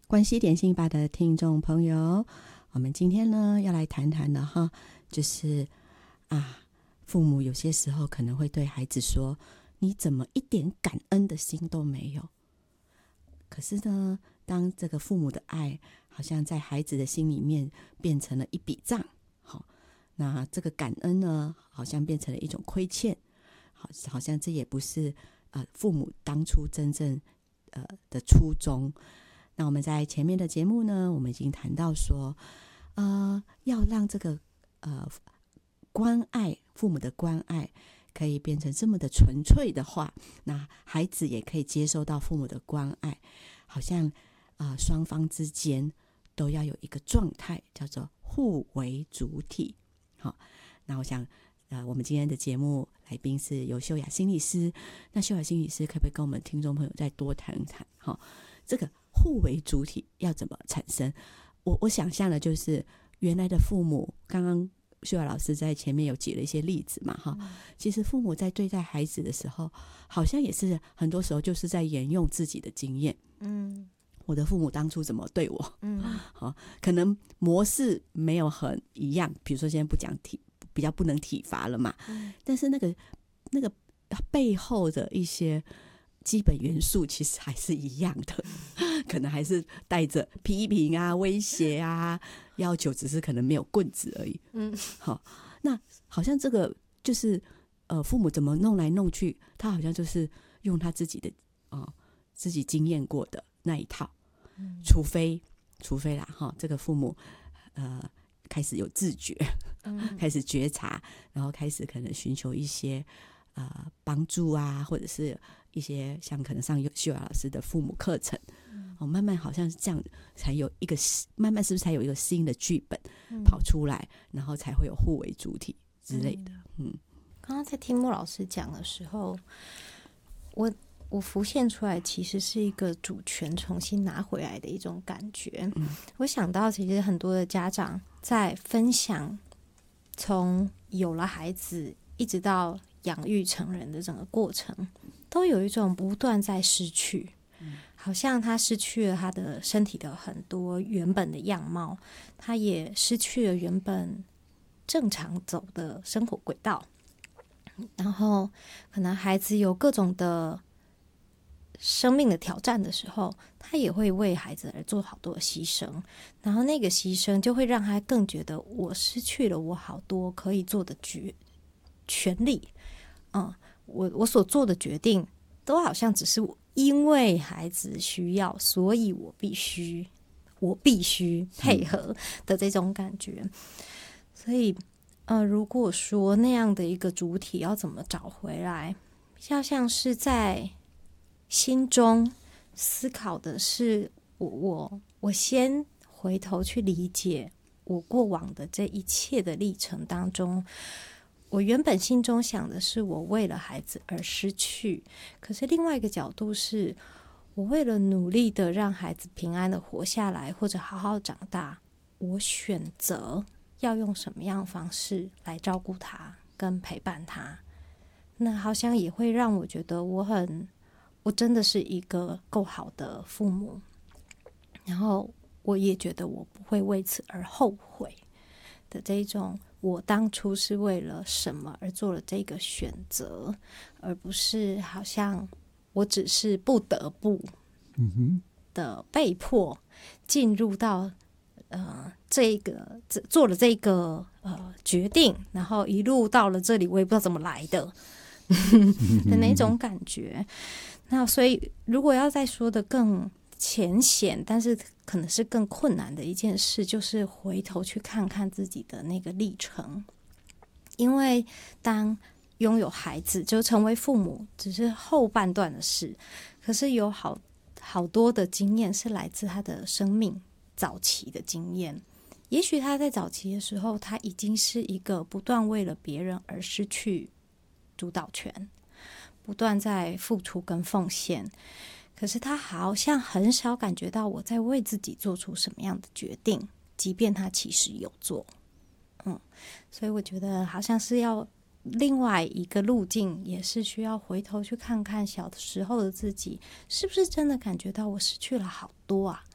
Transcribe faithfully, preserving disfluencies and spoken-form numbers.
关系点心吧的听众朋友，我们今天呢要来谈谈的哈，就是啊，父母有些时候可能会对孩子说：“你怎么一点感恩的心都没有？”可是呢，当这个父母的爱好像在孩子的心里面变成了一笔账，好，那这个感恩呢，好像变成了一种亏欠，好，好像这也不是呃父母当初真正呃的初衷。那我们在前面的节目呢，我们已经谈到说，呃，要让这个呃关爱父母的关爱可以变成这么的纯粹的话，那孩子也可以接受到父母的关爱，好像啊、呃、双方之间都要有一个状态，叫做互为主体。好，那我想呃，我们今天的节目来宾是由秀雅心理师，那秀雅心理师可不可以跟我们听众朋友再多谈谈？好，这个互为主体要怎么产生？我我想象的就是原来的父母，刚刚秀雅老师在前面有举了一些例子嘛，哈、嗯，其实父母在对待孩子的时候，好像也是很多时候就是在沿用自己的经验，嗯，我的父母当初怎么对我，嗯，好，可能模式没有很一样，比如说现在不讲体，比较不能体罚了嘛，嗯，但是那个那个背后的一些基本元素其实还是一样的，可能还是带着批评啊、威胁啊，要求只是可能没有棍子而已。嗯，好，那好像这个就是呃，父母怎么弄来弄去，他好像就是用他自己的啊、呃、自己经验过的那一套，嗯、除非除非啦哈，这个父母呃开始有自觉，嗯、开始觉察，然后开始可能寻求一些呃帮助啊，或者是一些像可能上秀雅老师的父母课程，嗯哦，慢慢好像是这样，才有一个慢慢是不是才有一个新的剧本跑出来，嗯、然后才会有互为主体之类的。嗯， 刚刚在听莫老师讲的时候，我我浮现出来其实是一个主权重新拿回来的一种感觉。嗯、我想到其实很多的家长在分享从有了孩子一直到养育成人的整个过程，都有一种不断在失去，好像他失去了他的身体的很多原本的样貌，他也失去了原本正常走的生活轨道，然后可能孩子有各种的生命的挑战的时候，他也会为孩子而做好多的牺牲，然后那个牺牲就会让他更觉得我失去了我好多可以做的决权利，嗯，我我所做的决定都好像只是因为孩子需要，所以我必须我必须配合的这种感觉。所以呃，如果说那样的一个主体要怎么找回来，比较像是在心中思考的是我我我先回头去理解我过往的这一切的历程当中，我原本心中想的是我为了孩子而失去，可是另外一个角度是我为了努力的让孩子平安的活下来或者好好长大，我选择要用什么样的方式来照顾他跟陪伴他，那好像也会让我觉得我很我真的是一个够好的父母，然后我也觉得我不会为此而后悔的这种我当初是为了什么而做了这个选择，而不是好像我只是不得不的被迫进入到呃这个做了这个呃决定，然后一路到了这里我也不知道怎么来的的那种感觉。那所以如果要再说的更浅显，但是可能是更困难的一件事，就是回头去看看自己的那个历程。因为当拥有孩子就成为父母只是后半段的事，可是有好好多的经验是来自他的生命早期的经验。也许他在早期的时候，他已经是一个不断为了别人而失去主导权，不断在付出跟奉献，可是他好像很少感觉到我在为自己做出什么样的决定，即便他其实有做。嗯，所以我觉得好像是要另外一个路径，也是需要回头去看看小的时候的自己，是不是真的感觉到我失去了好多啊？